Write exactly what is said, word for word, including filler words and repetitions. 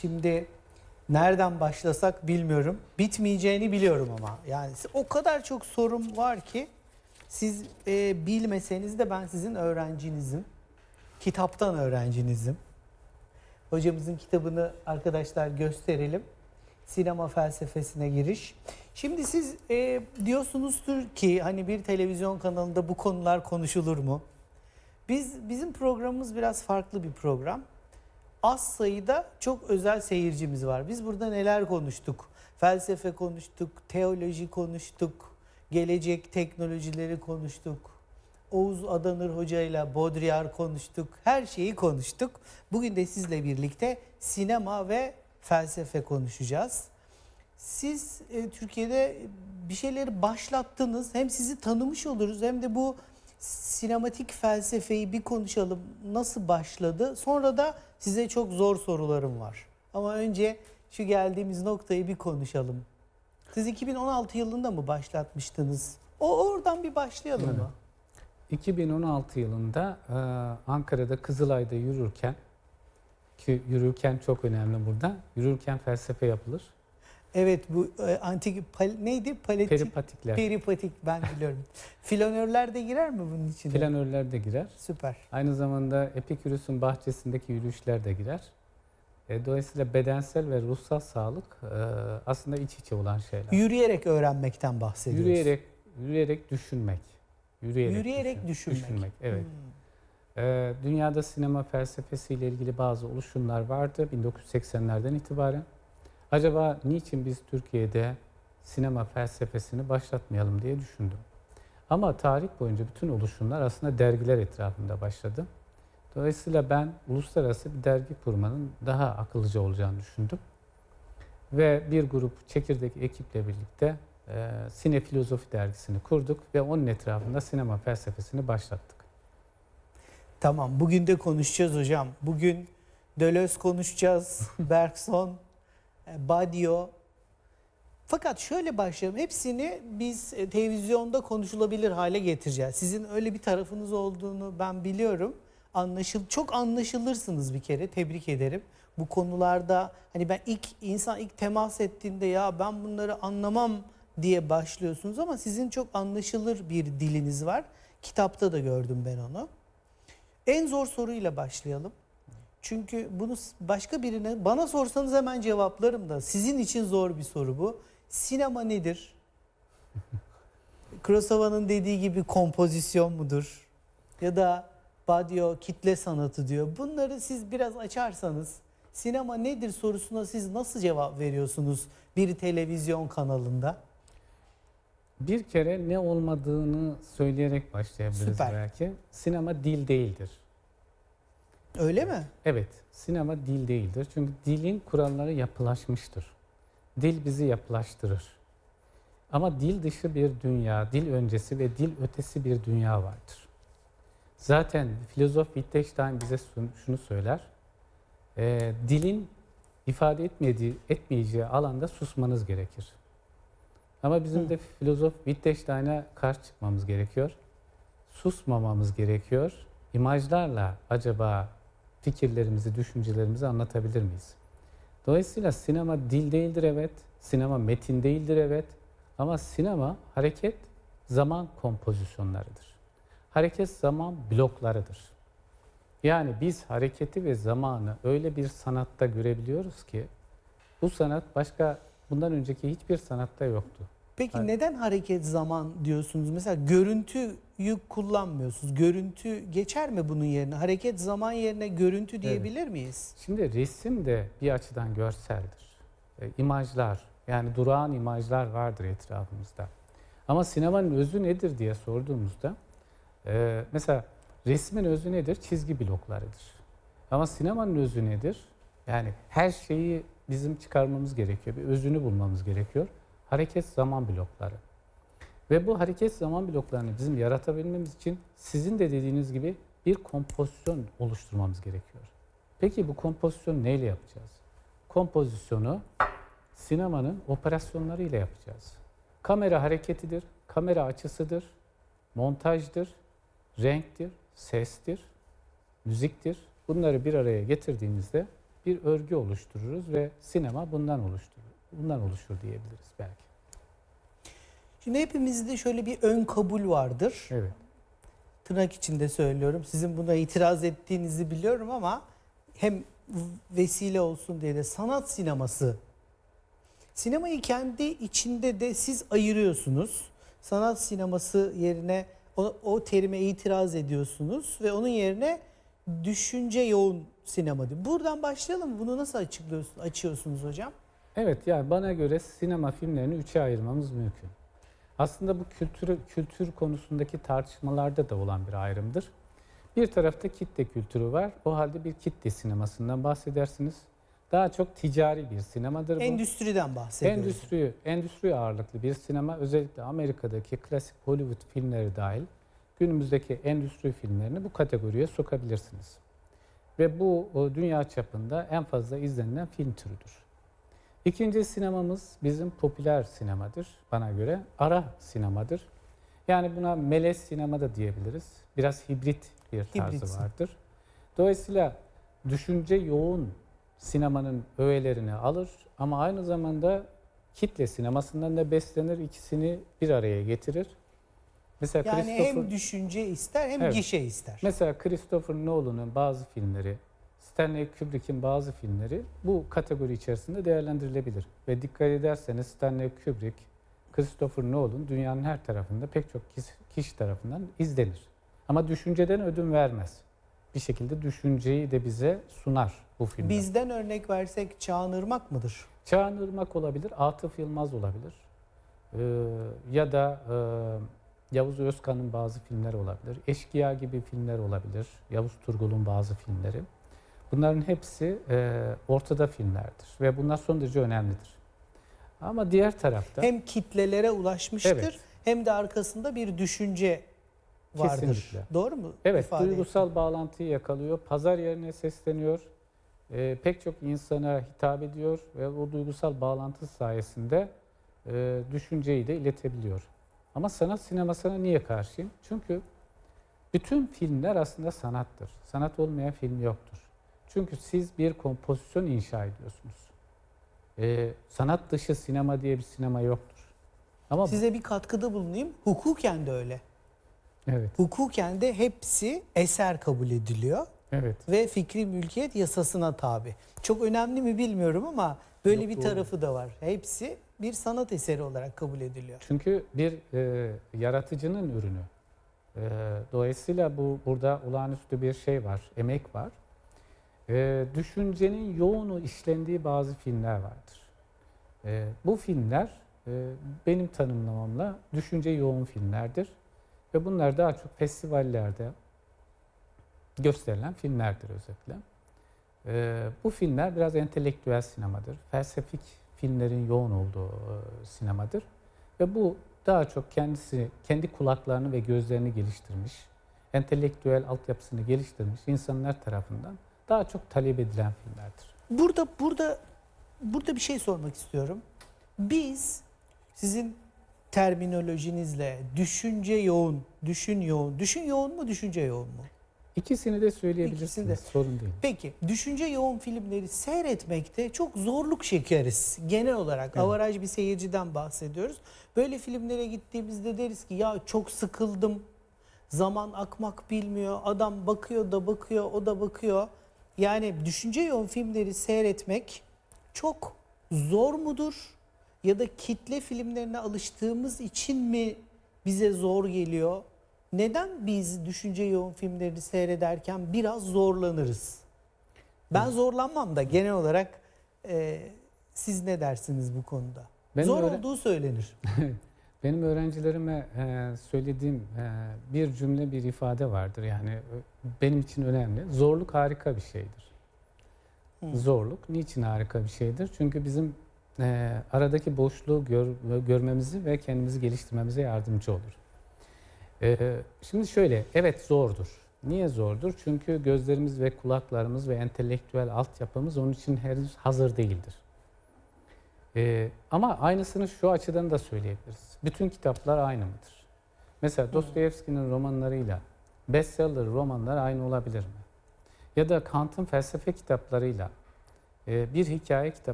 Şimdi nereden başlasak bilmiyorum. Bitmeyeceğini biliyorum ama. Yani o kadar çok sorum var ki siz e, bilmeseniz de ben sizin öğrencinizim. Kitaptan öğrencinizim. Hocamızın kitabını arkadaşlar gösterelim. Sinema felsefesine giriş. Şimdi siz e, diyorsunuzdur ki hani bir televizyon kanalında bu konular konuşulur mu? Biz bizim programımız biraz farklı bir program. Az sayıda çok özel seyircimiz var. Biz burada neler konuştuk? Felsefe konuştuk, teoloji konuştuk, gelecek teknolojileri konuştuk. Oğuz Adanır Hoca ile Baudrillard konuştuk. Her şeyi konuştuk. Bugün de sizle birlikte sinema ve felsefe konuşacağız. Siz e, Türkiye'de bir şeyleri başlattınız. Hem sizi tanımış oluruz hem de bu sinematik felsefeyi bir konuşalım. Nasıl başladı? Sonra da size çok zor sorularım var. Ama önce şu geldiğimiz noktayı bir konuşalım. Siz iki bin on altı yılında mı başlatmıştınız? O oradan bir başlayalım Evet. mı? iki bin on altı yılında e, Ankara'da Kızılay'da yürürken, ki yürürken çok önemli burada, yürürken felsefe yapılır. Evet, bu e, antik pal, neydi? Paletik, Peripatikler. Peripatik ben biliyorum. Flanörler de girer mi bunun içine? Flanörler de girer. Süper. Aynı zamanda Epikürüs'ün bahçesindeki yürüyüşler de girer. E, dolayısıyla bedensel ve ruhsal sağlık e, aslında iç içe olan şeyler. Yürüyerek öğrenmekten bahsediyoruz. Yürüyerek, yürüyerek düşünmek. Yürüyerek, Yürüyerek düşün- düşünmek. düşünmek. Evet. Hmm. Ee, dünyada sinema felsefesiyle ilgili bazı oluşumlar vardı bin dokuz yüz seksenlerden itibaren. Acaba niçin biz Türkiye'de sinema felsefesini başlatmayalım diye düşündüm. Ama tarih boyunca bütün oluşumlar aslında dergiler etrafında başladı. Dolayısıyla ben uluslararası bir dergi kurmanın daha akıllıca olacağını düşündüm. Ve bir grup çekirdek ekiple birlikte e, Sine Filozofi dergisini kurduk ve onun etrafında sinema felsefesini başlattık. Tamam, bugün de konuşacağız hocam. Bugün Deleuze konuşacağız, Bergson, Badiou. Fakat şöyle başlayalım. Hepsini biz e, televizyonda konuşulabilir hale getireceğiz. Sizin öyle bir tarafınız olduğunu ben biliyorum. Anlaşıl çok anlaşılırsınız bir kere. Tebrik ederim. Bu konularda hani ben ilk insan ilk temas ettiğinde ya ben bunları anlamam diye başlıyorsunuz ama sizin çok anlaşılır bir diliniz var. Kitapta da gördüm ben onu. En zor soruyla başlayalım. Çünkü bunu başka birine bana sorsanız hemen cevaplarım da sizin için zor bir soru bu. Sinema nedir? Kurosawa'nın dediği gibi kompozisyon mudur? Ya da Badiou kitle sanatı diyor. Bunları siz biraz açarsanız sinema nedir sorusuna siz nasıl cevap veriyorsunuz bir televizyon kanalında? Bir kere ne olmadığını söyleyerek başlayabiliriz Süper. belki. Sinema dil değildir. Öyle mi? Evet, sinema dil değildir. Çünkü dilin kuralları yapılaşmıştır. Dil bizi yapılaştırır. Ama dil dışı bir dünya, dil öncesi ve dil ötesi bir dünya vardır. Zaten filozof Wittgenstein bize şunu söyler. E, dilin ifade etmediği, etmeyeceği alanda susmanız gerekir. Ama bizim de filozof Wittgenstein'a karşı çıkmamız gerekiyor. Susmamamız gerekiyor. İmajlarla acaba fikirlerimizi, düşüncelerimizi anlatabilir miyiz? Dolayısıyla sinema dil değildir evet, sinema metin değildir evet ama sinema hareket zaman kompozisyonlarıdır. Hareket zaman bloklarıdır. Yani biz hareketi ve zamanı öyle bir sanatta görebiliyoruz ki bu sanat başka bundan önceki hiçbir sanatta yoktu. Peki Hayır. neden hareket zaman diyorsunuz? Mesela görüntüyü kullanmıyorsunuz. Görüntü geçer mi bunun yerine? Hareket zaman yerine görüntü diyebilir evet. miyiz? Şimdi resim de bir açıdan görseldir. E, imajlar, yani durağan imajlar vardır etrafımızda. Ama sinemanın özü nedir diye sorduğumuzda, e, mesela resmin özü nedir? Çizgi bloklarıdır. Ama sinemanın özü nedir? Yani her şeyi bizim çıkarmamız gerekiyor, bir özünü bulmamız gerekiyor. Hareket zaman blokları. Ve bu hareket zaman bloklarını bizim yaratabilmemiz için sizin de dediğiniz gibi bir kompozisyon oluşturmamız gerekiyor. Peki bu kompozisyonu neyle yapacağız? Kompozisyonu sinemanın operasyonlarıyla yapacağız. Kamera hareketidir, kamera açısıdır, montajdır, renktir, sestir, müziktir. Bunları bir araya getirdiğinizde bir örgü oluştururuz ve sinema bundan oluşturur. Bundan oluşur diyebiliriz belki. Şimdi hepimizde şöyle bir ön kabul vardır. Evet. Tırnak içinde söylüyorum. Sizin buna itiraz ettiğinizi biliyorum ama hem vesile olsun diye de sanat sineması. Sinemayı kendi içinde de siz ayırıyorsunuz. Sanat sineması yerine o, o terime itiraz ediyorsunuz ve onun yerine düşünce yoğun sinema diyor. Buradan başlayalım mı? Bunu nasıl açıklıyorsunuz, açıyorsunuz hocam? Evet, yani bana göre sinema filmlerini üçe ayırmamız mümkün. Aslında bu kültür, kültür konusundaki tartışmalarda da olan bir ayrımdır. Bir tarafta kitle kültürü var. O halde bir kitle sinemasından bahsedersiniz. Daha çok ticari bir sinemadır bu. Endüstriden bahsediyoruz. Endüstri, endüstri ağırlıklı bir sinema. Özellikle Amerika'daki klasik Hollywood filmleri dahil günümüzdeki endüstri filmlerini bu kategoriye sokabilirsiniz. Ve bu o, dünya çapında en fazla izlenilen film türüdür. İkinci sinemamız bizim popüler sinemadır bana göre. Ara sinemadır. Yani buna melez sinema da diyebiliriz. Biraz hibrit bir tarzı Hibrit. vardır. Dolayısıyla düşünce yoğun sinemanın öğelerini alır ama aynı zamanda kitle sinemasından da beslenir, ikisini bir araya getirir. Mesela Yani Christopher, hem düşünce ister hem Evet. gişe ister. mesela Christopher Nolan'ın bazı filmleri, Stanley Kubrick'in bazı filmleri bu kategori içerisinde değerlendirilebilir. Ve dikkat ederseniz Stanley Kubrick, Christopher Nolan dünyanın her tarafında pek çok kişi tarafından izlenir. Ama düşünceden ödün vermez. Bir şekilde düşünceyi de bize sunar bu filmler. Bizden örnek versek Çağan Irmak mıdır? Çağan Irmak olabilir, Atıf Yılmaz olabilir. Ee, ya da e, Yavuz Özkan'ın bazı filmleri olabilir. Eşkıya gibi filmler olabilir. Yavuz Turgul'un bazı filmleri. Bunların hepsi e, ortada filmlerdir ve bunlar son derece önemlidir. Ama diğer tarafta Hem kitlelere ulaşmıştır Evet. hem de arkasında bir düşünce vardır. Kesinlikle. Doğru mu? evet İfade duygusal ettim. bağlantıyı yakalıyor, pazar yerine sesleniyor, e, pek çok insana hitap ediyor ve o duygusal bağlantı sayesinde e, düşünceyi de iletebiliyor. Ama sanat sinemasına niye karşıyım? Çünkü bütün filmler aslında sanattır. Sanat olmayan film yoktur. Çünkü siz bir kompozisyon inşa ediyorsunuz. Ee, sanat dışı sinema diye bir sinema yoktur. Ama Size bir katkıda bulunayım. Hukuken de öyle. evet, Hukuken de hepsi eser kabul ediliyor evet. ve fikri mülkiyet yasasına tabi. Çok önemli mi bilmiyorum ama böyle Yok, bir doğru. tarafı da var. Hepsi bir sanat eseri olarak kabul ediliyor. Çünkü bir e, yaratıcının ürünü. E, dolayısıyla bu burada olağanüstü bir şey var, emek var. E, düşüncenin yoğunu işlendiği bazı filmler vardır. E, bu filmler e, benim tanımlamamla düşünce yoğun filmlerdir. Ve bunlar daha çok festivallerde gösterilen filmlerdir özetle. E, bu filmler biraz entelektüel sinemadır. Felsefik filmlerin yoğun olduğu e, sinemadır. Ve bu daha çok kendisi, kendi kulaklarını ve gözlerini geliştirmiş, entelektüel altyapısını geliştirmiş insanlar tarafından daha çok talep edilen filmlerdir. Burada burada burada bir şey sormak istiyorum. Biz sizin terminolojinizle düşünce yoğun, düşün yoğun, düşün yoğun mu, düşünce yoğun mu? İkisini de söyleyebilirsiniz, İkisini de. sorun değil. Peki düşünce yoğun filmleri seyretmekte çok zorluk çekeriz. Genel olarak Evet. avaraj bir seyirciden bahsediyoruz. Böyle filmlere gittiğimizde deriz ki ya çok sıkıldım. Zaman akmak bilmiyor. Adam bakıyor da bakıyor, o da bakıyor. Yani düşünce yoğun filmleri seyretmek çok zor mudur? Ya da kitle filmlerine alıştığımız için mi bize zor geliyor? Neden biz düşünce yoğun filmleri seyrederken biraz zorlanırız? Ben zorlanmam da genel olarak e, siz ne dersiniz bu konuda? Benim zor öyle- olduğu söylenir. Benim öğrencilerime e, söylediğim e, bir cümle, bir ifade vardır. Yani e, benim için önemli. Zorluk harika bir şeydir. Hı. Zorluk niçin harika bir şeydir? Çünkü bizim e, aradaki boşluğu gör, görmemizi ve kendimizi geliştirmemize yardımcı olur. E, şimdi şöyle, evet zordur. Niye zordur? Çünkü gözlerimiz ve kulaklarımız ve entelektüel altyapımız onun için henüz hazır değildir. Ee, ama aynısını şu açıdan da söyleyebiliriz. Bütün kitaplar aynı mıdır? Mesela Dostoyevski'nin romanlarıyla bestseller romanlar aynı olabilir mi? Ya da Kant'ın felsefe kitaplarıyla Ee, bir hikaye kitabı